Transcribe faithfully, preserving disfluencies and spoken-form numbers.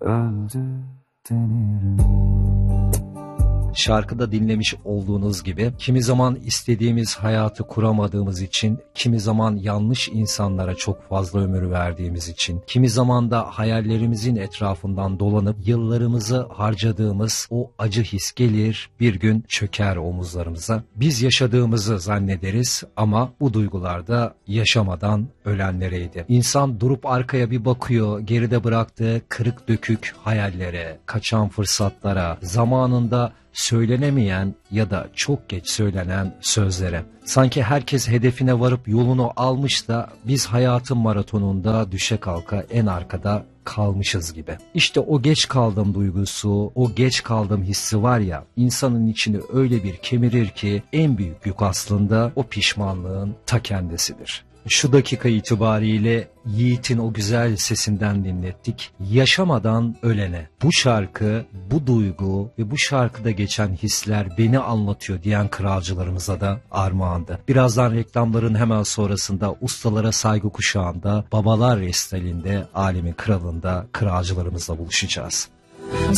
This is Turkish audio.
öldü denirim. Şarkıda dinlemiş olduğunuz gibi kimi zaman istediğimiz hayatı kuramadığımız için, kimi zaman yanlış insanlara çok fazla ömür verdiğimiz için, kimi zaman da hayallerimizin etrafından dolanıp yıllarımızı harcadığımız o acı his gelir, bir gün çöker omuzlarımıza. Biz yaşadığımızı zannederiz ama bu duygularda yaşamadan ölenlereydi. İnsan durup arkaya bir bakıyor, geride bıraktığı kırık dökük hayallere, kaçan fırsatlara, zamanında söylenemeyen ya da çok geç söylenen sözlere. Sanki herkes hedefine varıp yolunu almış da biz hayatın maratonunda düşe kalka en arkada kalmışız gibi. İşte o geç kaldım duygusu, o geç kaldım hissi var ya, insanın içini öyle bir kemirir ki en büyük yük aslında o pişmanlığın ta kendisidir. Şu dakika itibariyle Yiğit'in o güzel sesinden dinlettik. Yaşamadan ölene. Bu şarkı, bu duygu ve bu şarkıda geçen hisler beni anlatıyor diyen kralcılarımıza da armağandı. Birazdan reklamların hemen sonrasında ustalara saygı kuşağında, babalar restalinde, alemin kralında kralcılarımızla buluşacağız.